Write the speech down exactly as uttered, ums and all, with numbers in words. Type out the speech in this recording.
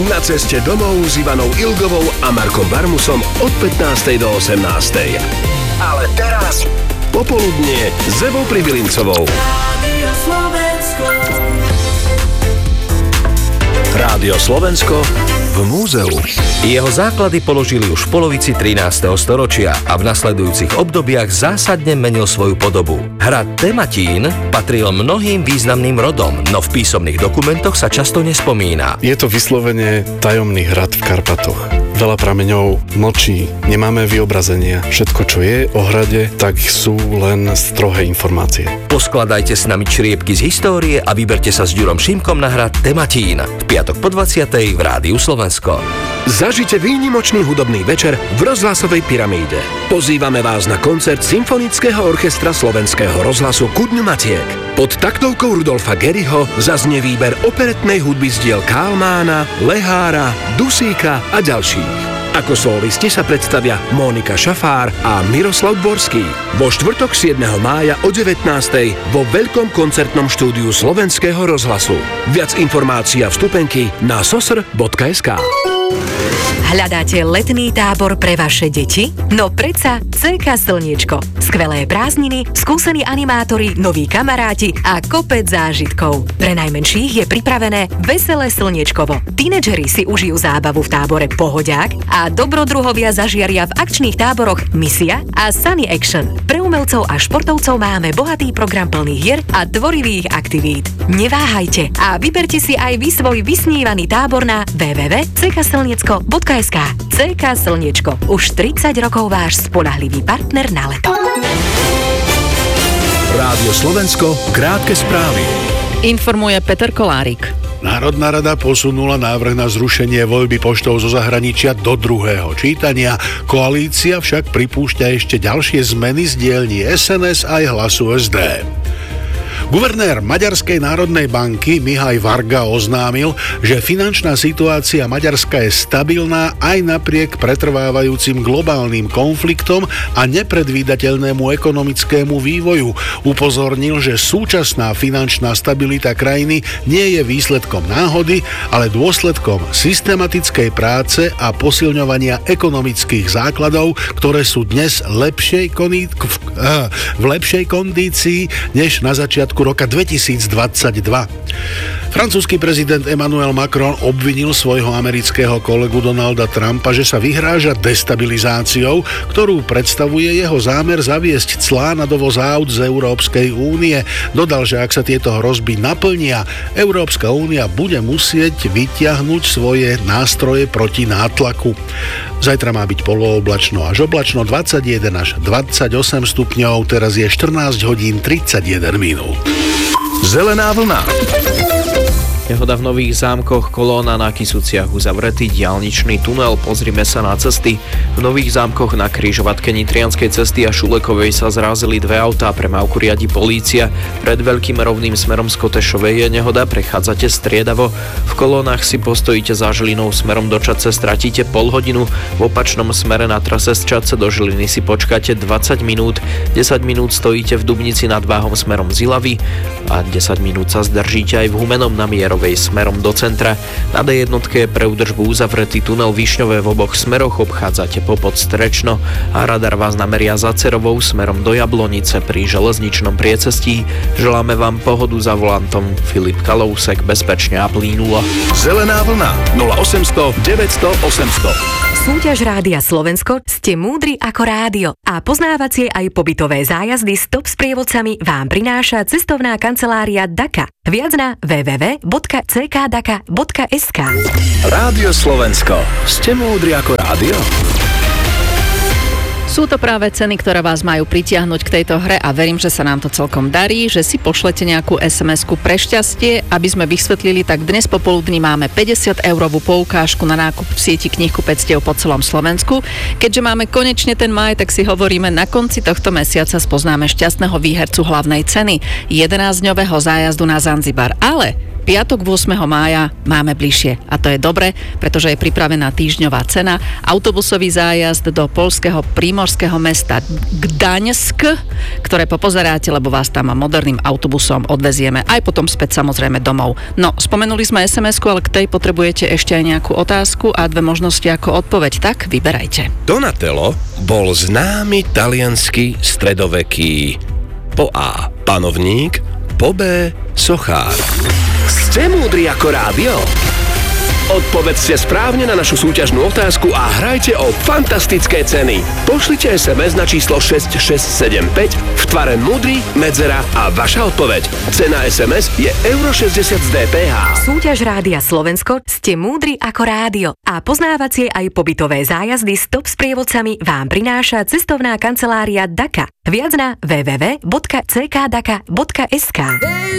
Na ceste domov s Ivanou Ilgovou a Markom Barmusom od pätnástej do osemnástej. Ale teraz popoludnie s Evou Pribylincovou. Rádio Slovensko. Rádio Slovensko v múzeu. Jeho základy položili už v polovici trinásteho storočia a v nasledujúcich obdobiach zásadne menil svoju podobu. Hrad Tematín patril mnohým významným rodom, no v písomných dokumentoch sa často nespomína. Je to vyslovene tajomný hrad v Karpatoch. Veľa prameňov mlčí, nemáme vyobrazenia. Všetko, čo je o hrade, tak sú len strohé informácie. Poskladajte s nami čriepky z histórie a vyberte sa s Ďurom Šimkom na hrad Tematín. V piatok po dvadsiatej v Rádiu Slovensko. Zažite výnimočný hudobný večer v rozhlasovej pyramíde. Pozývame vás na koncert Symfonického orchestra Slovenského rozhlasu Ku dňu Matiek. Pod taktovkou Rudolfa Geriho zaznie výber operetnej hudby z diel Kálmána, Lehára, Dusíka a ďalších. Ako solisti sa predstavia Mónika Šafár a Miroslav Dvorský. Vo štvrtok siedmeho mája o devätnástej vo veľkom koncertnom štúdiu Slovenského rozhlasu. Viac informácií a vstupenky na sosr bodka es ká. Hľadáte letný tábor pre vaše deti? No predsa cé ká Slniečko. Skvelé prázdniny, skúsení animátori, noví kamaráti a kopec zážitkov. Pre najmenších je pripravené veselé slniečkovo. Tínedžeri si užijú zábavu v tábore Pohodiak a dobrodruhovia zažiaria v akčných táboroch Misia a Sunny Action. Pre umelcov a športovcov máme bohatý program plný hier a tvorivých aktivít. Neváhajte a vyberte si aj vy svoj vysnívaný tábor na w w w bodka c k slniecko bodka es ká. cé ká Slniečko. Už tridsať rokov váš spoľahlivý partner na leto. Rádio Slovensko, krátke správy. Informuje Peter Kolárik. Národná rada posunula návrh na zrušenie voľby poštou zo zahraničia do druhého čítania. Koalícia však pripúšťa ešte ďalšie zmeny z dielní es en es aj Hlasu es dé. Guvernér Maďarskej národnej banky Mihaj Varga oznámil, že finančná situácia Maďarska je stabilná aj napriek pretrvávajúcim globálnym konfliktom a nepredvídateľnému ekonomickému vývoju. Upozornil, že súčasná finančná stabilita krajiny nie je výsledkom náhody, ale dôsledkom systematickej práce a posilňovania ekonomických základov, ktoré sú dnes lepšej koní... v lepšej kondícii než na začiatku roka dvetisícdvadsaťdva. Francúzsky prezident Emmanuel Macron obvinil svojho amerického kolegu Donalda Trumpa, že sa vyhráža destabilizáciou, ktorú predstavuje jeho zámer zaviesť clá na dovoz aut z Európskej únie. Dodal, že ak sa tieto hrozby naplnia, Európska únia bude musieť vytiahnuť svoje nástroje proti nátlaku. Zajtra má byť polooblačno až oblačno, dvadsaťjeden až dvadsaťosem stupňov, teraz je štrnásť hodín tridsaťjeden minút. Zelená vlna. Nehoda v Nových Zámkoch, kolóna na Kysuciach uzavretý diaľničný tunel. Pozrime sa na cesty. V Nových Zámkoch na križovatke Nitrianskej cesty a Šulekovej sa zrázili dve autá, premávku riadi polícia. Pred Veľkým rovným smerom z Kotešovej je nehoda, prechádzate striedavo. V kolónach si postojíte za Žilinou smerom do Čadce, stratíte pol hodinu. V opačnom smere na trase z Čadce do Žiliny si počkáte dvadsať minút. desať minút stojíte v Dubnici nad Váhom smerom z Ilavy a desať minút sa zdržíte aj v Humennom na Mierovej smerom do centra. Na dé jednotke je pre údržbu uzavretý tunel Višňové v oboch smeroch, obchádzate popod Strečno a radar vás nameria za Cerovou smerom do Jablonice pri železničnom priecestí. Želáme vám pohodu za volantom. Filip Kalousek, bezpečne a plynulo. Zelená vlna nula osemsto deväťsto osemsto. Súťaž Rádia Slovensko Ste múdri ako rádio a poznávacie aj pobytové zájazdy s top sprievodcami vám prináša cestovná kancelária Daka. Viac na w w w bodka c k daka bodka es ká. Rádio Slovensko. Ste múdri ako rádio? Sú to práve ceny, ktoré vás majú pritiahnuť k tejto hre a verím, že sa nám to celkom darí, že si pošlete nejakú es em esku pre šťastie. Aby sme vysvetlili, tak dnes popoludní máme päťdesiat eurovú poukážku na nákup v sieti knihkupectiev po celom Slovensku. Keďže máme konečne ten máj, tak si hovoríme, na konci tohto mesiaca spoznáme šťastného výhercu hlavnej ceny jedenásťdňového zájazdu na Zanzibar. Ale piatok ôsmeho mája máme bližšie. A to je dobre, pretože je pripravená týždňová cena. Autobusový zájazd do poľského prímorského mesta Gdaňsk, ktoré popozeráte, lebo vás tam moderným autobusom odvezieme. Aj potom späť samozrejme domov. No, spomenuli sme es em esku, ale k tej potrebujete ešte aj nejakú otázku a dve možnosti ako odpoveď. Tak, vyberajte. Donatello bol známy taliansky stredoveký po A. panovník, po B. sochár. Ste múdri ako rádio? Odpovedzte správne na našu súťažnú otázku a hrajte o fantastické ceny. Pošlite es em es na číslo šesť šesť sedem päť v tvare múdry, medzera a vaša odpoveď. Cena es em es je euro šesťdesiat z dé pé há. Súťaž Rádia Slovensko Ste múdri ako rádio a poznávacie aj pobytové zájazdy s top sprievodcami vám prináša cestovná kancelária Daka. Viac na w w w bodka c k daka bodka es ká.